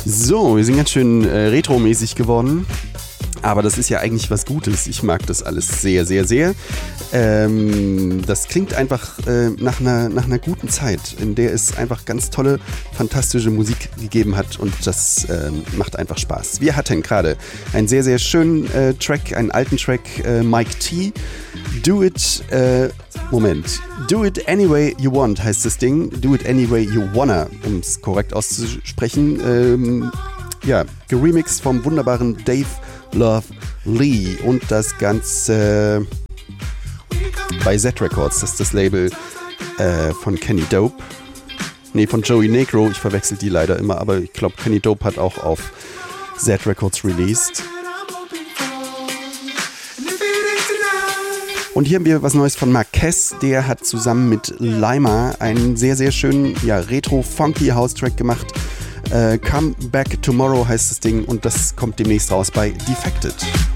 So, wir sind ganz schön retromäßig geworden. Aber das ist ja eigentlich was Gutes. Ich mag das alles sehr, sehr, sehr. Das klingt einfach nach einer guten Zeit, in der es einfach ganz tolle, fantastische Musik gegeben hat. Und das macht einfach Spaß. Wir hatten gerade einen sehr, sehr schönen Track, einen alten Track, Mike T. Do It Anyway You Want heißt das Ding. Do It Anyway You Wanna, um es korrekt auszusprechen. Geremixed vom wunderbaren Dave Love Lee und das Ganze bei Z Records. Das ist das Label von Kenny Dope. Von Joey Negro. Ich verwechsel die leider immer, aber ich glaube, Kenny Dope hat auch auf Z Records released. Und hier haben wir was Neues von Marquez. Der hat zusammen mit Lima einen sehr, sehr schönen, retro-funky House-Track gemacht. Come Back Tomorrow heißt das Ding und das kommt demnächst raus bei Defected.